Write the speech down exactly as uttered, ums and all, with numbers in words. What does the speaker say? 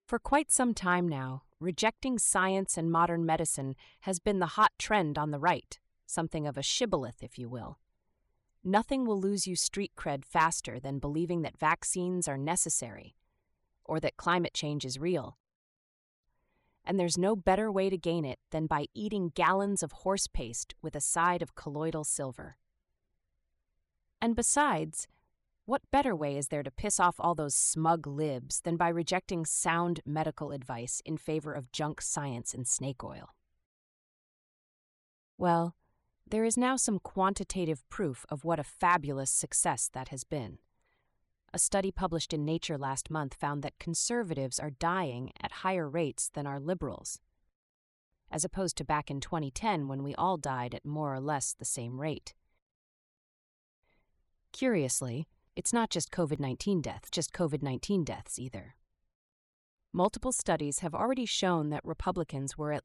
For quite some time now, rejecting science and modern medicine has been the hot trend on the right, something of a shibboleth, if you will. Nothing will lose you street cred faster than believing that vaccines are necessary, or that climate change is real. And there's no better way to gain it than by eating gallons of horse paste with a side of colloidal silver. And besides, what better way is there to piss off all those smug libs than by rejecting sound medical advice in favor of junk science and snake oil? Well, there is now some quantitative proof of what a fabulous success that has been. A study published in Nature last month found that conservatives are dying at higher rates than our liberals, as opposed to back in twenty ten when we all died at more or less the same rate. Curiously, it's not just COVID nineteen deaths, just COVID nineteen deaths either. Multiple studies have already shown that Republicans were at